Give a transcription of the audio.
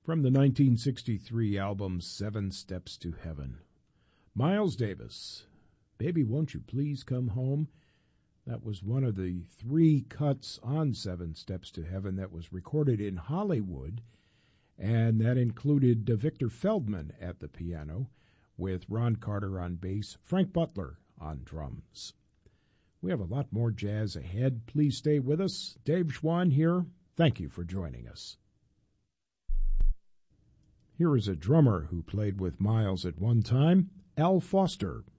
From the 1963 album 7 Steps to Heaven, Miles Davis, Baby Won't You Please Come Home. That was one of the 3 cuts on 7 Steps to Heaven that was recorded in Hollywood, and that included Victor Feldman at the piano, with Ron Carter on bass, Frank Butler on drums. We have a lot more jazz ahead. Please stay with us. Dave Schwann here. Thank you for joining us. Here is a drummer who played with Miles at one time, Al Foster.